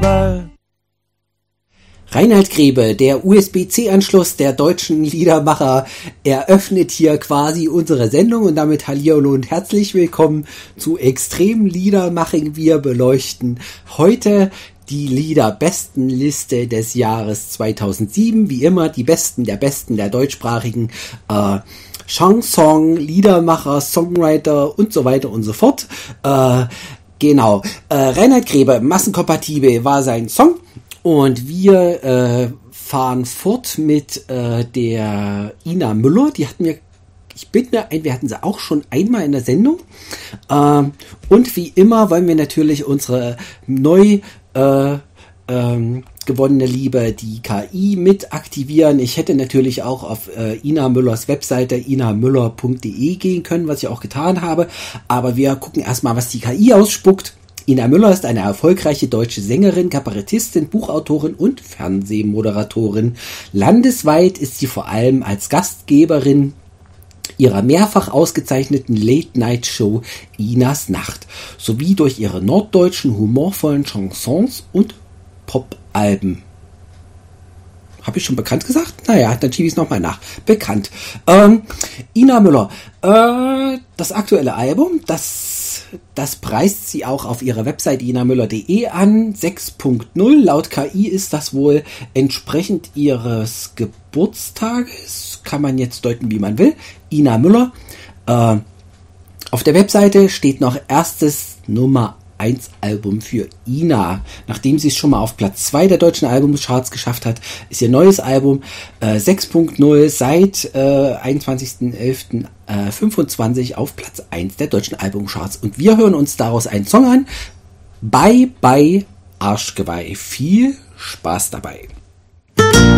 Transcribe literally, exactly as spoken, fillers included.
Liedermacher. Reinhard Grebe, der U S B C-Anschluss der deutschen Liedermacher, eröffnet hier quasi unsere Sendung und damit Hallihallo und herzlich willkommen zu Extrem Liedermaching. Wir beleuchten heute die Liederbestenliste des Jahres zweitausendsieben. Wie immer die Besten der Besten der deutschsprachigen äh, Chanson, Liedermacher, Songwriter und so weiter und so fort. Äh, genau. Äh, Reinhard Grebe, Massenkompatibel war sein Song. Und wir äh, fahren fort mit äh, der Ina Müller. Die hatten wir, ich bin mir ein, wir hatten sie auch schon einmal in der Sendung. Ähm, und wie immer wollen wir natürlich unsere neu äh, ähm, gewonnene Liebe, die K I, mit aktivieren. Ich hätte natürlich auch auf äh, Ina Müllers Webseite ina müller punkt de gehen können, was ich auch getan habe. Aber wir gucken erstmal, was die K I ausspuckt. Ina Müller ist eine erfolgreiche deutsche Sängerin, Kabarettistin, Buchautorin und Fernsehmoderatorin. Landesweit ist sie vor allem als Gastgeberin ihrer mehrfach ausgezeichneten Late-Night-Show Inas Nacht sowie durch ihre norddeutschen humorvollen Chansons und Pop-Alben. Habe ich schon bekannt gesagt? Naja, dann schiebe ich es nochmal nach. Bekannt. Ähm, Ina Müller. Äh, das aktuelle Album, das, das preist sie auch auf ihrer Website ina müller punkt de an. sechs Punkt null. Laut K I ist das wohl entsprechend ihres Geburtstages. Kann man jetzt deuten, wie man will. Ina Müller. Äh, auf der Webseite steht noch erstes Nummer eins Album für Ina. Nachdem sie es schon mal auf Platz zwei der deutschen Albumcharts geschafft hat, ist ihr neues Album äh, sechs Punkt null seit äh, einundzwanzigster elfter fünfundzwanzig auf Platz eins der deutschen Albumcharts. Und wir hören uns daraus einen Song an. Bye Bye Arschgeweih. Viel Spaß dabei.